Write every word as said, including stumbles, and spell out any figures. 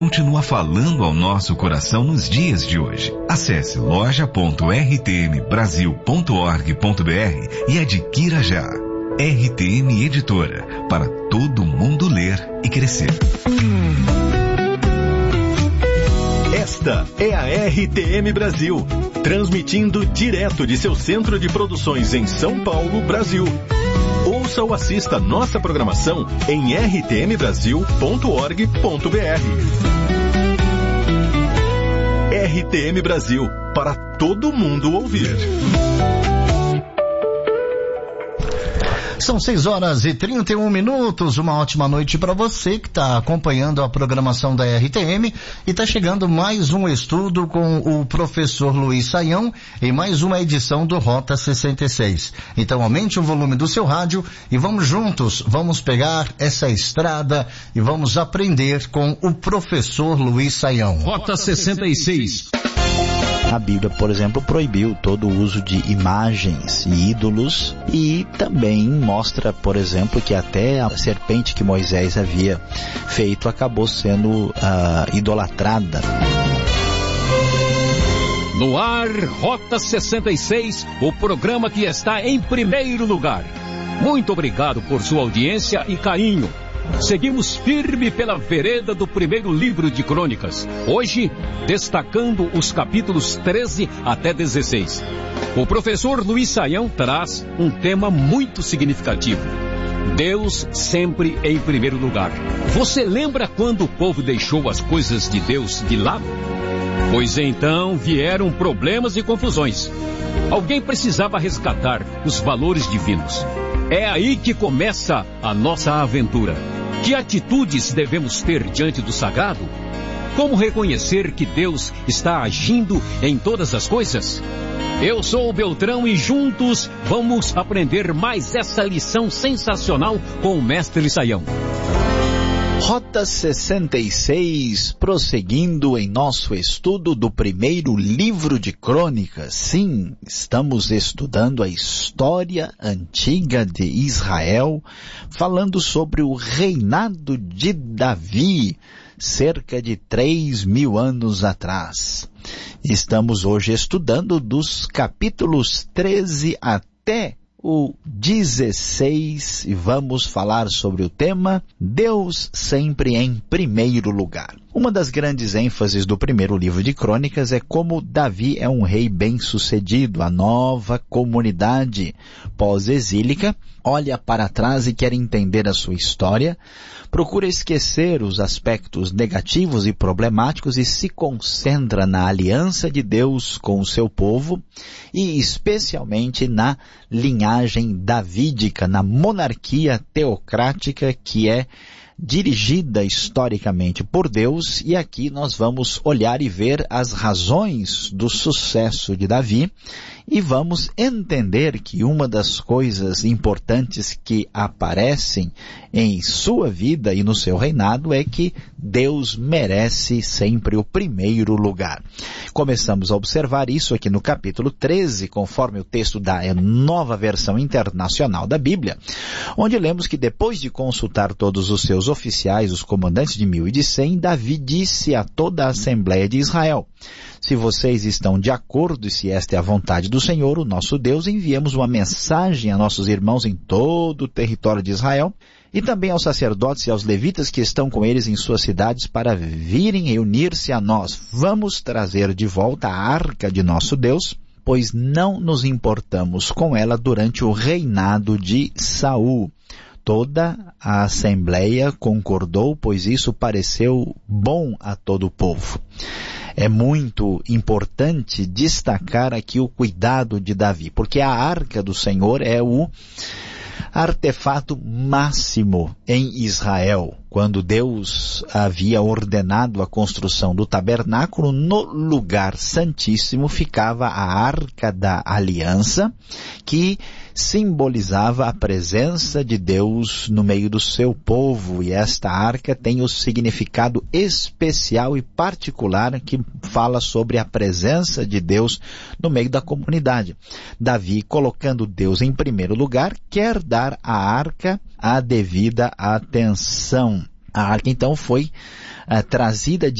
Continua falando ao nosso coração nos dias de hoje. Acesse loja ponto r t m brasil ponto org ponto b r e adquira já. R T M Editora, para todo mundo ler e crescer. Esta é a R T M Brasil, transmitindo direto de seu centro de produções em São Paulo, Brasil. Ouça ou assista nossa programação em r t m brasil ponto org ponto b r. R T M Brasil, para todo mundo ouvir. São seis horas e trinta e um minutos, uma ótima noite para você que está acompanhando a programação da R T M e está chegando mais um estudo com o professor Luiz Saião em mais uma edição do Rota sessenta e seis. Então aumente o volume do seu rádio e vamos juntos, vamos pegar essa estrada e vamos aprender com o professor Luiz Saião. Rota sessenta e seis. A Bíblia, por exemplo, proibiu todo o uso de imagens e ídolos e também mostra, por exemplo, que até a serpente que Moisés havia feito acabou sendo uh, idolatrada. No ar, Rota sessenta e seis, o programa que está em primeiro lugar. Muito obrigado por sua audiência e carinho. Seguimos firme pela vereda do primeiro livro de Crônicas, hoje destacando os capítulos treze até dezesseis. O professor Luiz Saião traz um tema muito significativo: Deus sempre em primeiro lugar. Você lembra quando o povo deixou as coisas de Deus de lado? Pois então vieram problemas e confusões. Alguém precisava resgatar os valores divinos. É aí que começa a nossa aventura. Que atitudes devemos ter diante do sagrado? Como reconhecer que Deus está agindo em todas as coisas? Eu sou o Beltrão e juntos vamos aprender mais essa lição sensacional com o mestre Saião. Rota sessenta e seis, prosseguindo em nosso estudo do primeiro livro de Crônicas. Sim, estamos estudando a história antiga de Israel, falando sobre o reinado de Davi, cerca de três mil anos atrás. Estamos hoje estudando dos capítulos treze até o dezesseis e vamos falar sobre o tema Deus sempre em primeiro lugar. Uma das grandes ênfases do primeiro livro de Crônicas é como Davi é um rei bem-sucedido. A nova comunidade pós-exílica olha para trás e quer entender a sua história, procura esquecer os aspectos negativos e problemáticos e se concentra na aliança de Deus com o seu povo e especialmente na linhagem davídica, na monarquia teocrática que é dirigida historicamente por Deus, e aqui nós vamos olhar e ver as razões do sucesso de Davi e vamos entender que uma das coisas importantes que aparecem em sua vida e no seu reinado é que Deus merece sempre o primeiro lugar. Começamos a observar isso aqui no capítulo treze, conforme o texto da Nova Versão Internacional da Bíblia, onde lemos que depois de consultar todos os seus oficiais, os comandantes de mil e de cem, Davi disse a toda a Assembleia de Israel: se vocês estão de acordo e se esta é a vontade do Senhor, o nosso Deus, enviemos uma mensagem a nossos irmãos em todo o território de Israel e também aos sacerdotes e aos levitas que estão com eles em suas cidades para virem reunir-se a nós. Vamos trazer de volta a arca de nosso Deus, pois não nos importamos com ela durante o reinado de Saul. Toda a Assembleia concordou, pois isso pareceu bom a todo o povo. É muito importante destacar aqui o cuidado de Davi, porque a arca do Senhor é o artefato máximo em Israel. Quando Deus havia ordenado a construção do tabernáculo, no lugar santíssimo ficava a arca da aliança, que simbolizava a presença de Deus no meio do seu povo, e esta arca tem o significado especial e particular que fala sobre a presença de Deus no meio da comunidade. Davi, colocando Deus em primeiro lugar, quer dar à arca a devida atenção. A arca então foi uh, trazida de